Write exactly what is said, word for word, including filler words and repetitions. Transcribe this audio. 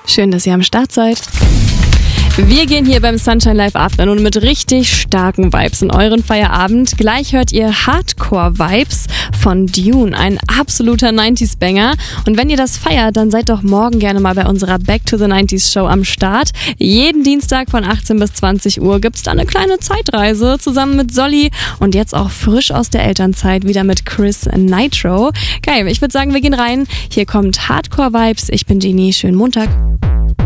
Schön, dass ihr am Start seid. Wir gehen hier beim Sunshine Live Afternoon mit richtig starken Vibes in euren Feierabend. Gleich hört ihr Hardcore-Vibes von Dune, ein absoluter neunziger-Banger. Und wenn ihr das feiert, dann seid doch morgen gerne mal bei unserer Back to the neunziger Show am Start. Jeden Dienstag von achtzehn bis zwanzig Uhr gibt's da eine kleine Zeitreise zusammen mit Solly und jetzt auch frisch aus der Elternzeit wieder mit Chris Nitro. Geil, ich würde sagen, wir gehen rein. Hier kommt Hardcore-Vibes. Ich bin Genie. Schönen Montag.